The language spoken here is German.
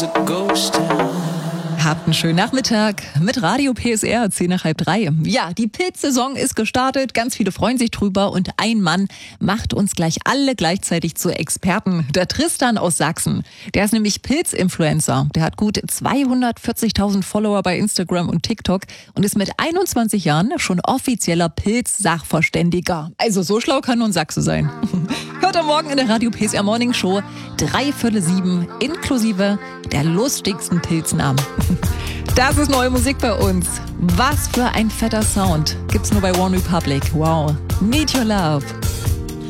Habt einen schönen Nachmittag mit Radio PSR, 2:30. Ja, die Pilzsaison ist gestartet, ganz viele freuen sich drüber und ein Mann macht uns gleich alle gleichzeitig zu Experten. Der Tristan aus Sachsen, der ist nämlich Pilzinfluencer. Der hat gut 240.000 Follower bei Instagram und TikTok und ist mit 21 Jahren schon offizieller Pilz-Sachverständiger. Also so schlau kann nur ein Sachse sein. Hört am Morgen in der Radio PSR Morning Show 6:45 inklusive der lustigsten Pilznamen. Das ist neue Musik bei uns. Was für ein fetter Sound. Gibt's nur bei One Republic. Wow. Need Your Love.